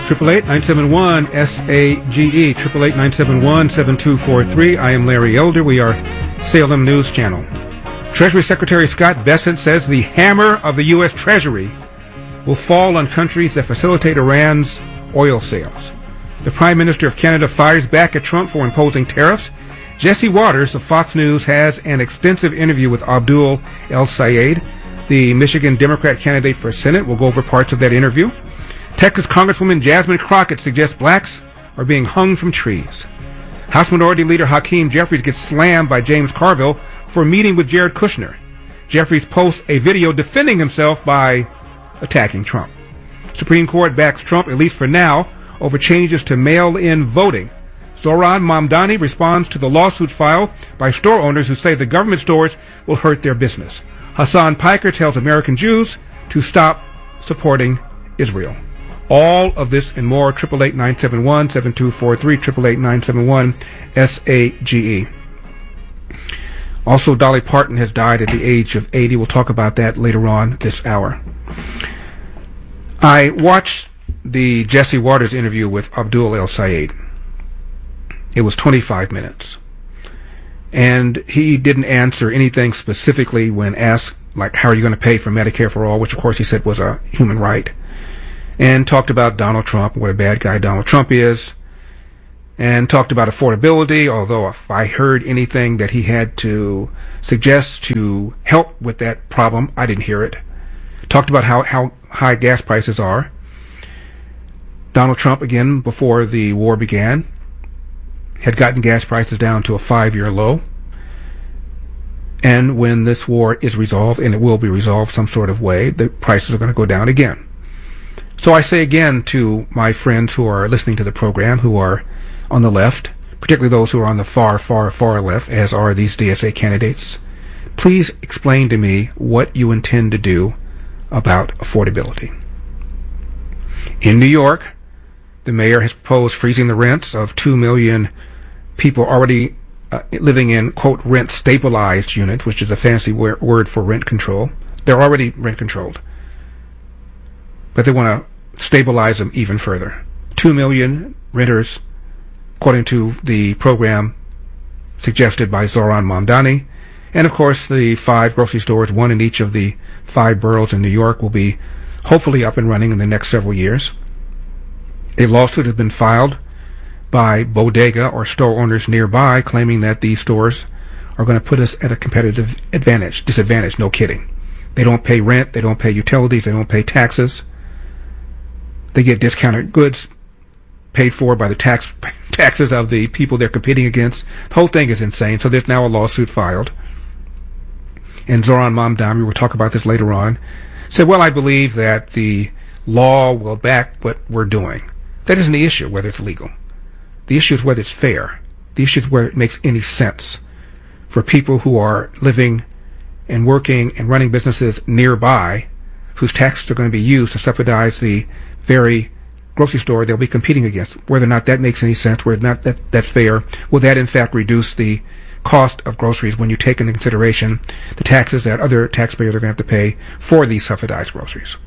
888-971-SAGE, 888-971-7243. I am Larry Elder. We are Salem News Channel. Treasury Secretary Scott Bessent says the hammer of the U.S. Treasury will fall on countries that facilitate Iran's oil sales. The Prime Minister of Canada fires back at Trump for imposing tariffs. Jesse Waters of Fox News has an extensive interview with Abdul El-Sayed, the Michigan Democrat candidate for Senate. We'll go over parts of that interview. Texas Congresswoman Jasmine Crockett suggests blacks are being hung from trees. House Minority Leader Hakeem Jeffries gets slammed by James Carville for a meeting with Jared Kushner. Jeffries posts a video defending himself by attacking Trump. Supreme Court backs Trump, at least for now, over changes to mail-in voting. Zohran Mamdani responds to the lawsuit filed by store owners who say the government stores will hurt their business. Hassan Piker tells American Jews to stop supporting Israel. All of this and more, 888-971-7243, 888-971-SAGE. Also, Dolly Parton has died at the age of 80. We'll talk about that later on this hour. I watched the Jesse Waters interview with Abdul El-Sayed. It was 25 minutes. And he didn't answer anything specifically when asked, like, how are you going to pay for Medicare for all, which of course he said was a human right. And talked about Donald Trump, what a bad guy Donald Trump is, and talked about affordability, although if I heard anything that he had to suggest to help with that problem, I didn't hear it. Talked about how high gas prices are. Donald Trump, again, before the war began, had gotten gas prices down to a 5-year low. And when this war is resolved, and it will be resolved some sort of way, the prices are going to go down again. So I say again to my friends who are listening to the program, who are on the left, particularly those who are on the far, far, far left, as are these DSA candidates, please explain to me what you intend to do about affordability. In New York, the mayor has proposed freezing the rents of 2 million people already living in, quote, rent-stabilized units, which is a fancy word for rent control. They're already rent-controlled, but they want to stabilize them even further. 2 million renters, according to the program suggested by Zohran Mamdani. And of course, the 5 grocery stores, one in each of the 5 boroughs in New York, will be hopefully up and running in the next several years. A lawsuit has been filed by bodega or store owners nearby, claiming that these stores are going to put us at a competitive disadvantage. No kidding. They don't pay rent, they don't pay utilities, they don't pay taxes. They get discounted goods paid for by the taxes of the people they're competing against. The whole thing is insane. So there's now a lawsuit filed. And Zohran Mamdani, we'll talk about this later on, said, well, I believe that the law will back what we're doing. That isn't the issue, whether it's legal. The issue is whether it's fair. The issue is whether it makes any sense for people who are living and working and running businesses nearby, whose taxes are going to be used to subsidize the very grocery store they'll be competing against. Whether or not that makes any sense, whether or not that's fair, will that in fact reduce the cost of groceries when you take into consideration the taxes that other taxpayers are going to have to pay for these subsidized groceries.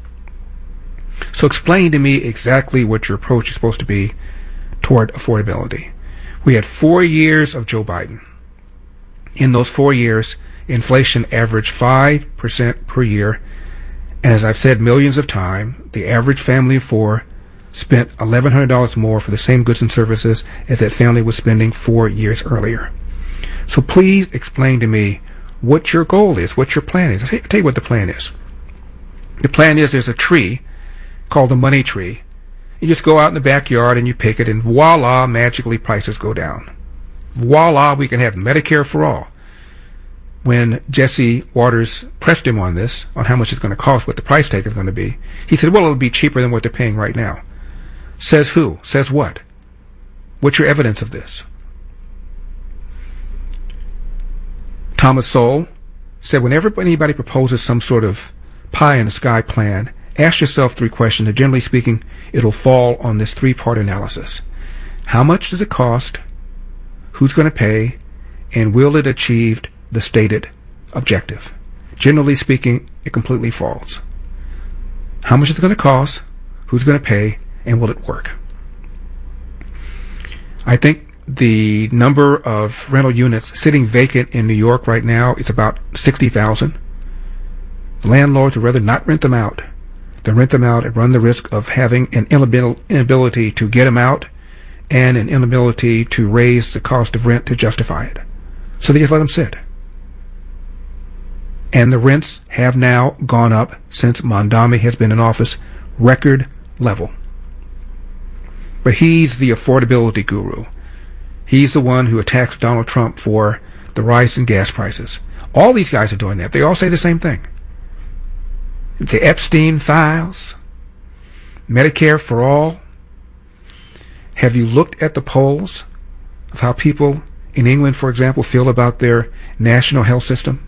So explain to me exactly what your approach is supposed to be toward affordability. We had 4 years of Joe Biden. In those 4 years, inflation averaged 5% per year. And as I've said millions of times, the average family of 4 spent $1,100 more for the same goods and services as that family was spending 4 years earlier. So please explain to me what your goal is, what your plan is. I'll tell you what the plan is. The plan is there's a tree called the money tree. You just go out in the backyard and you pick it, and voila, magically prices go down. Voila, we can have Medicare for all. When Jesse Waters pressed him on this, on how much it's going to cost, what the price tag is going to be, he said, well, it'll be cheaper than what they're paying right now. Says who? Says what? What's your evidence of this? Thomas Sowell said, whenever anybody proposes some sort of pie-in-the-sky plan, ask yourself 3 questions, and generally speaking, it'll fall on this 3-part analysis. How much does it cost? Who's going to pay? And will it achieve the stated objective? Generally speaking, it completely falls. How much is it going to cost? Who's going to pay? and will it work? I think the number of rental units sitting vacant in New York right now is about 60,000. Landlords would rather not rent them out than rent them out and run the risk of having an inability to get them out and an inability to raise the cost of rent to justify it. So they just let them sit. And the rents have now gone up since Mondami has been in office, record level. But he's the affordability guru. He's the one who attacks Donald Trump for the rise in gas prices. All these guys are doing that. They all say the same thing. The Epstein files, Medicare for all. Have you looked at the polls of how people in England, for example, feel about their national health system?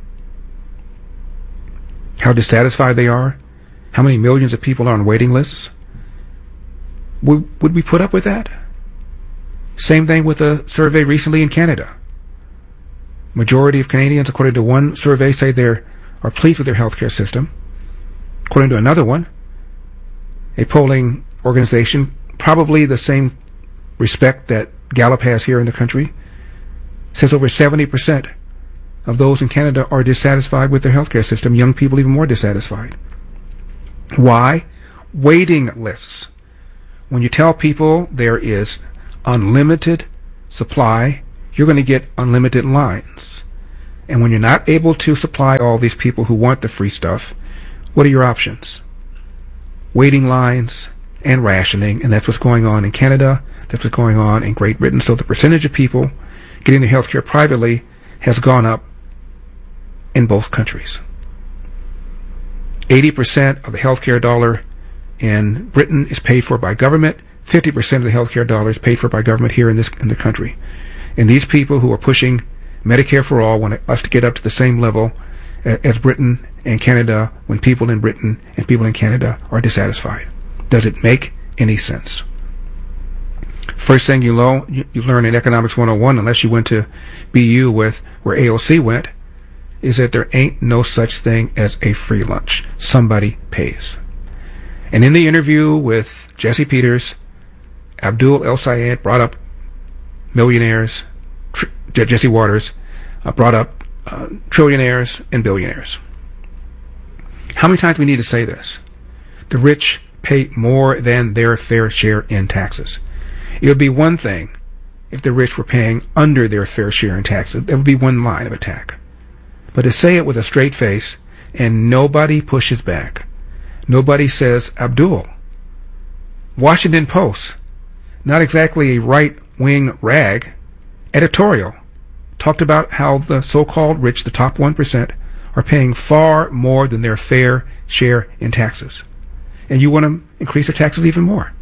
How dissatisfied they are? How many millions of people are on waiting lists? Would we put up with that? Same thing with a survey recently in Canada. Majority of Canadians, according to one survey, say they are pleased with their healthcare system. According to another one, a polling organization, probably the same respect that Gallup has here in the country, says over 70% of those in Canada are dissatisfied with their healthcare system. Young people even more dissatisfied. Why? Waiting lists. When you tell people there is unlimited supply, you're going to get unlimited lines. And when you're not able to supply all these people who want the free stuff, what are your options? Waiting lines and rationing, and that's what's going on in Canada, that's what's going on in Great Britain. So the percentage of people getting their health care privately has gone up in both countries. 80% of the healthcare dollar in Britain is paid for by government. 50% of the healthcare dollar is paid for by government here in the country. And these people who are pushing Medicare for all want us to get up to the same level as Britain and Canada when people in Britain and people in Canada are dissatisfied. Does it make any sense? First thing you learn in Economics 101, unless you went to BU with where AOC went, is that there ain't no such thing as a free lunch. Somebody pays. And in the interview with Jesse Peters, Abdul El Sayed brought up millionaires, Jesse Waters brought up trillionaires and billionaires. How many times do we need to say this? The rich pay more than their fair share in taxes. It would be one thing if the rich were paying under their fair share in taxes. That would be one line of attack. But to say it with a straight face and nobody pushes back, nobody says, Abdul, Washington Post, not exactly a right-wing rag, editorial, talked about how the so-called rich, the top 1%, are paying far more than their fair share in taxes. And you want to increase their taxes even more.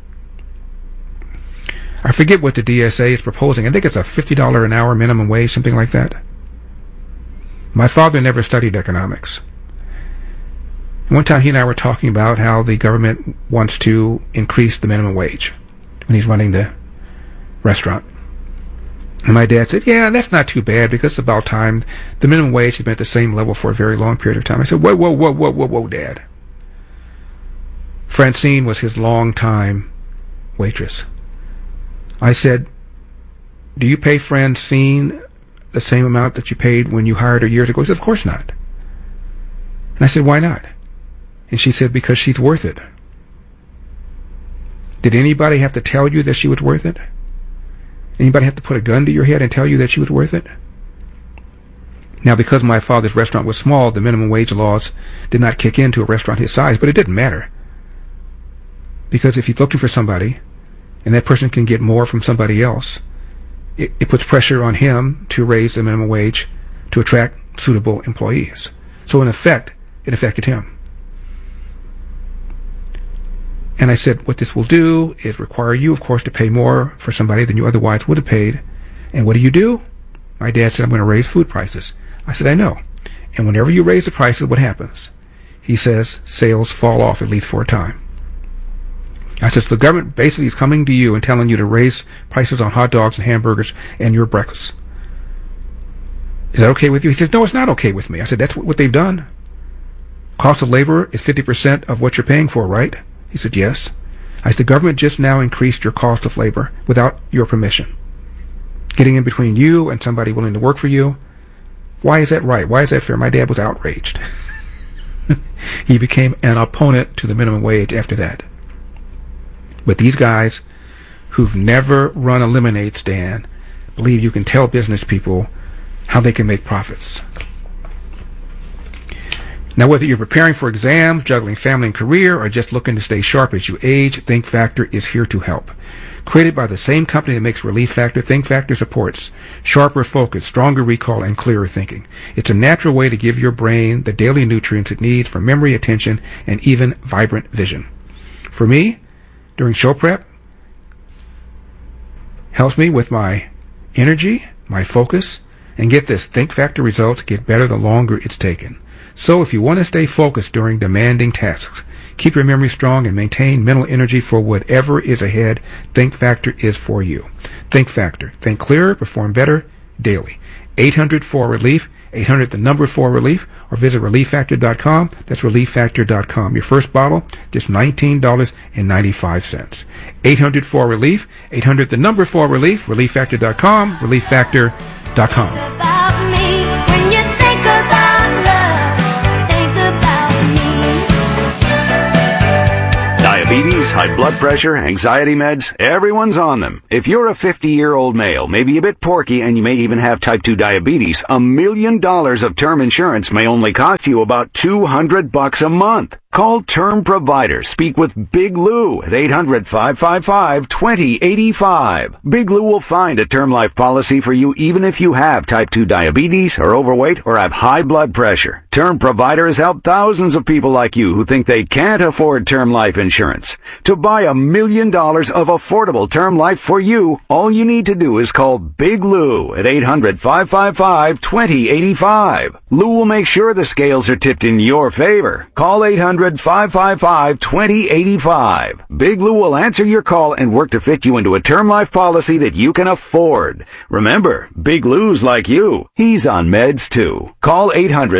I forget what the DSA is proposing. I think it's a $50 an hour minimum wage, something like that. My father never studied economics. One time he and I were talking about how the government wants to increase the minimum wage when he's running the restaurant. And my dad said, yeah, that's not too bad because it's about time. The minimum wage has been at the same level for a very long period of time. I said, whoa, Dad. Francine was his long-time waitress. I said, do you pay Francine the same amount that you paid when you hired her years ago? He said, of course not. And I said, why not? And she said, because she's worth it. Did anybody have to tell you that she was worth it? Anybody have to put a gun to your head and tell you that she was worth it? Now, because my father's restaurant was small, the minimum wage laws did not kick into a restaurant his size, but it didn't matter. Because if he's looking for somebody, and that person can get more from somebody else, it puts pressure on him to raise the minimum wage to attract suitable employees. So in effect, it affected him. And I said, what this will do is require you, of course, to pay more for somebody than you otherwise would have paid. And what do? My dad said, I'm going to raise food prices. I said, I know. And whenever you raise the prices, what happens? He says, sales fall off at least for a time. I said, so the government basically is coming to you and telling you to raise prices on hot dogs and hamburgers and your breakfast. Is that okay with you? He said, no, it's not okay with me. I said, that's what they've done. Cost of labor is 50% of what you're paying for, right? He said, yes. I said, the government just now increased your cost of labor without your permission, getting in between you and somebody willing to work for you. Why is that right? Why is that fair? My dad was outraged. He became an opponent to the minimum wage after that. But these guys who've never run a lemonade stand believe you can tell business people how they can make profits. Now, whether you're preparing for exams, juggling family and career, or just looking to stay sharp as you age, Think Factor is here to help. Created by the same company that makes Relief Factor, Think Factor supports sharper focus, stronger recall, and clearer thinking. It's a natural way to give your brain the daily nutrients it needs for memory, attention, and even vibrant vision. For me, during show prep, helps me with my energy, my focus, and get this, Think Factor results get better the longer it's taken. So if you want to stay focused during demanding tasks, keep your memory strong, and maintain mental energy for whatever is ahead, Think Factor is for you. Think Factor. Think clearer, perform better, daily. 800-4-RELIEF, 800-4-RELIEF, or visit ReliefFactor.com. That's ReliefFactor.com. Your first bottle, just $19.95. 800-4-RELIEF, 800-4-RELIEF, ReliefFactor.com, ReliefFactor.com. Diabetes, high blood pressure, anxiety meds, everyone's on them. If you're a 50-year-old male, maybe a bit porky, and you may even have type 2 diabetes, $1 million of term insurance may only cost you about $200 a month. Call Term Provider. Speak with Big Lou at 800-555-2085. Big Lou will find a term life policy for you even if you have type 2 diabetes, are overweight, or have high blood pressure. Term Provider has helped thousands of people like you who think they can't afford term life insurance. To buy $1 million of affordable term life for you, all you need to do is call Big Lou at 800-555-2085. Lou will make sure the scales are tipped in your favor. Call 800-555-2085. Big Lou will answer your call and work to fit you into a term life policy that you can afford. Remember, Big Lou's like you. He's on meds too. Call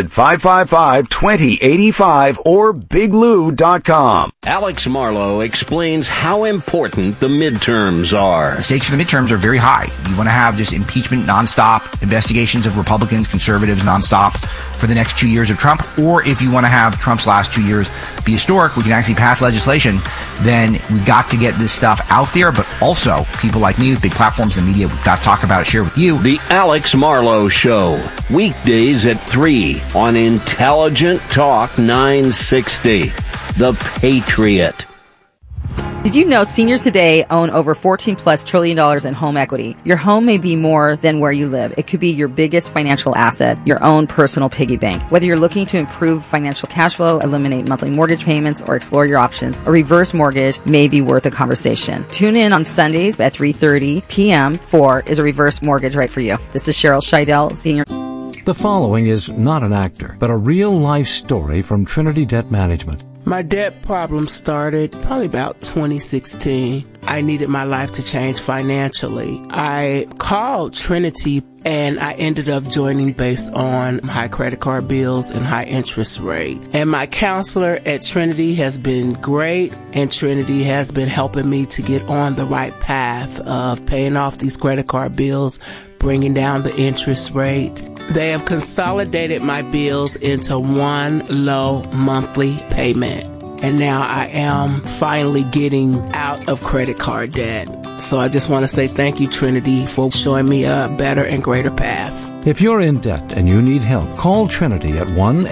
800-555-2085 or biglou.com. Alex Marlowe explains how important the midterms are. The stakes for the midterms are very high. You want to have just impeachment nonstop, investigations of Republicans, conservatives nonstop for the next 2 years of Trump, or if you want to have Trump's last 2 years be historic, we can actually pass legislation, then we've got to get this stuff out there, but also people like me with big platforms in the media, we've got to talk about it, share with you. The Alex Marlowe Show, weekdays at 3 on Intelligent Talk 960. The Patriot. Did you know seniors today own over $14+ trillion in home equity? Your home may be more than where you live. It could be your biggest financial asset, your own personal piggy bank. Whether you're looking to improve financial cash flow, eliminate monthly mortgage payments, or explore your options, a reverse mortgage may be worth a conversation. Tune in on Sundays at 3:30 p.m. for Is a Reverse Mortgage Right for You? This is Cheryl Scheidel, Senior. The following is not an actor, but a real-life story from Trinity Debt Management. My debt problem started probably about 2016. I needed my life to change financially. I called Trinity and I ended up joining based on high credit card bills and high interest rate. And my counselor at Trinity has been great, and Trinity has been helping me to get on the right path of paying off these credit card bills, bringing down the interest rate. They have consolidated my bills into one low monthly payment. And now I am finally getting out of credit card debt. So I just want to say thank you, Trinity, for showing me a better and greater path. If you're in debt and you need help, call Trinity at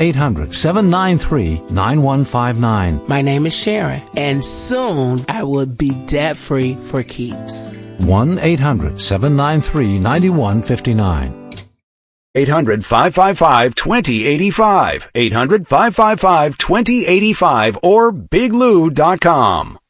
1-800-793-9159. My name is Sharon, and soon I will be debt-free for keeps. 1-800-793-9159. 800-555-2085. 800-555-2085 or biglou.com.